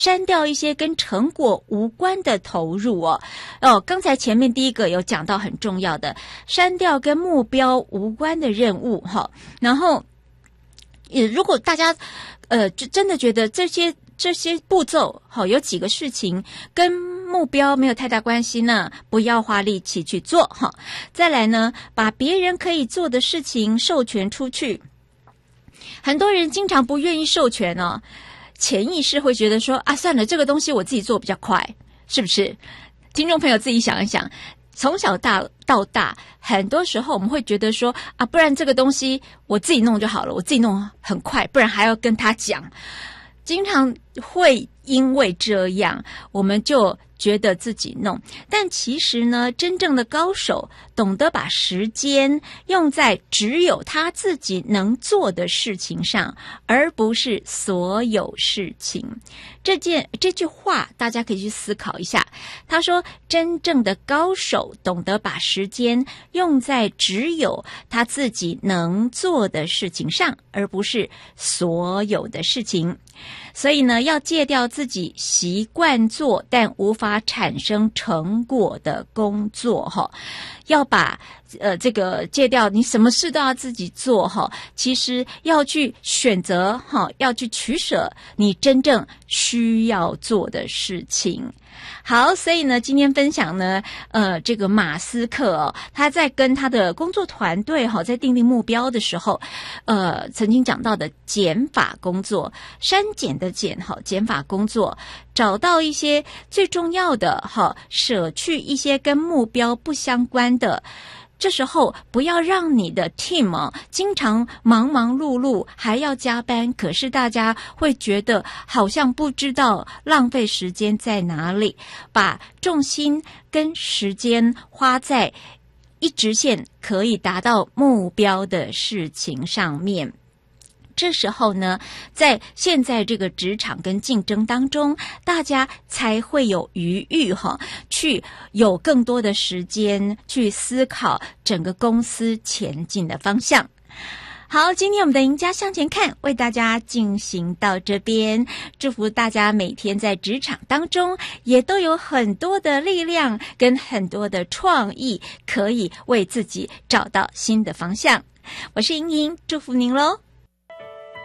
删掉一些跟成果无关的投入刚才前面第一个有讲到很重要的，删掉跟目标无关的任务然后如果大家就真的觉得这些步骤有几个事情跟目标没有太大关系呢，不要花力气去做再来呢，把别人可以做的事情授权出去。很多人经常不愿意授权潜意识会觉得说算了，这个东西我自己做比较快，是不是？听众朋友自己想一想，从小到大，很多时候我们会觉得说不然这个东西我自己弄就好了，我自己弄很快，不然还要跟他讲。经常会因为这样，我们就觉得自己弄，但其实呢，真正的高手懂得把时间用在只有他自己能做的事情上，而不是所有事情。这句话大家可以去思考一下。他说，真正的高手懂得把时间用在只有他自己能做的事情上，而不是所有的事情。所以呢，要戒掉自己习惯做但无法产生成果的工作要把这个戒掉，你什么事都要自己做其实要去选择要去取舍你真正需要做的事情。好，所以呢，今天分享呢，这个马斯克他在跟他的工作团队在订定目标的时候，曾经讲到的减法工作，删减的减减法工作，找到一些最重要的舍去一些跟目标不相关的。这时候不要让你的 team 经常忙忙碌碌还要加班，可是大家会觉得好像不知道浪费时间在哪里，把重心跟时间花在一直线可以达到目标的事情上面。这时候呢，在现在这个职场跟竞争当中，大家才会有余裕去有更多的时间去思考整个公司前进的方向。好，今天我们的赢家向前看为大家进行到这边，祝福大家每天在职场当中也都有很多的力量跟很多的创意，可以为自己找到新的方向。我是莹莹，祝福您咯。